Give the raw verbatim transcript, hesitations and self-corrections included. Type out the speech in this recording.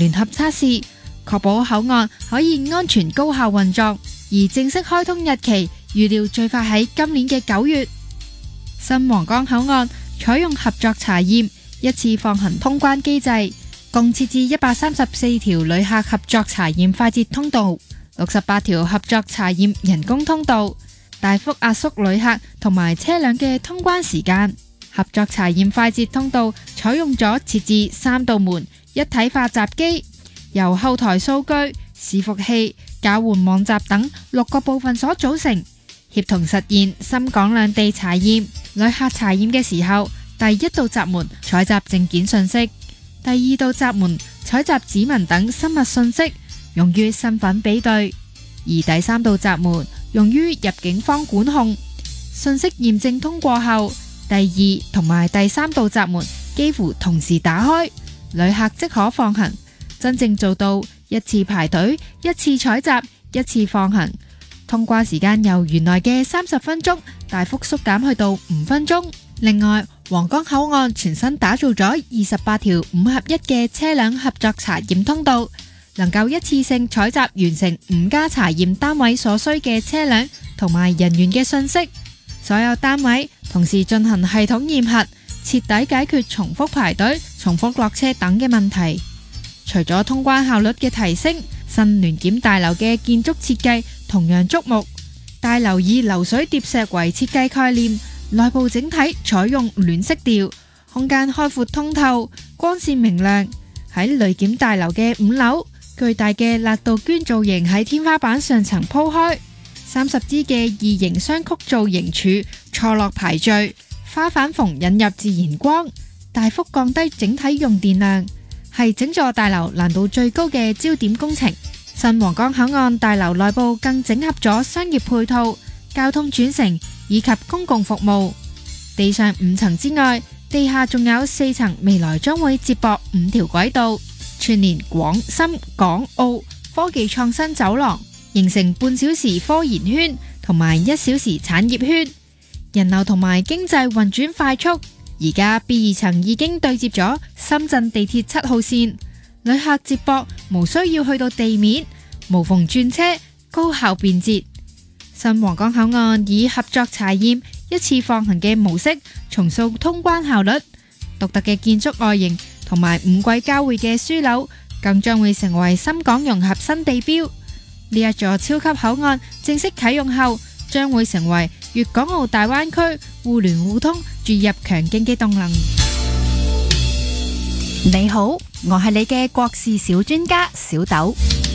聯合測試，確保口岸可以安全高效運作。而正式開通日期預料最快喺今年嘅九月。新皇崗口岸採用合作查驗一次放行通關機制，共設置一百三十四條旅客合作查驗快捷通道，六十八條合作查驗人工通道，大幅壓縮旅客同埋車輛嘅通關時間。合作查驗快捷通道採用咗設置三道門一體化閘機，由後台數據、伺服器、交換網閘等六個部分所組成，協同實現深港兩地查驗。旅客查驗嘅時候，第一道閘門採集證件信息，第二道閘門採集指紋等生物信息，用於身份比對，而第三道閘門用於入境方管控。信息驗證通過後，第二同埋第三道閘門幾乎同時打開，旅客即可放行，真正做到一次排隊、一次採集、一次放行。通關時間由原來嘅三十分鐘大幅縮減去到五分鐘。另外，皇崗口岸全新打造咗二十八條五合一嘅車輛合作查驗通道，能夠一次性採集完成五家查驗單位所需嘅車輛同埋人員嘅信息。所有單位同時進行系統驗核，徹底解決重複排隊、重複落車等嘅問題。除咗通關效率嘅提升，新聯檢大樓嘅建築設計同樣矚目。大樓以流水疊石為設計概念，內部整體採用暖色調，空間開闊通透，光線明亮。喺旅檢大樓嘅五樓，巨大嘅辣杜鵑造型喺天花板上層鋪開，三十支嘅異形雙曲造型柱錯落排序，花瓣縫引入自然光，大幅降低整體用電量，係整座大樓難度最高嘅焦點工程。新皇崗口岸大樓內部更整合咗商業配套、交通轉乘以及公共服務。地上五層之外，地下仲有四層，未來將會接駁五條軌道，串連廣深港澳科技創新走廊，形成半小時科研圈同埋一小時產業圈，人流同埋經濟運轉快速。而家 B 二層已經對接咗深圳地鐵七號線，旅客接駁無需要去到地面，無縫轉車，高效便捷。新皇崗口岸以合作查驗一次放行嘅模式重塑通關效率，獨特嘅建築外形同埋五軌交匯嘅樞紐，更將會成為深港融合新地標。呢一座超級口岸正式啟用後，將會成為粵港澳大灣區互聯互通注入強勁嘅動能。 你好，我係你嘅國事小專家小豆。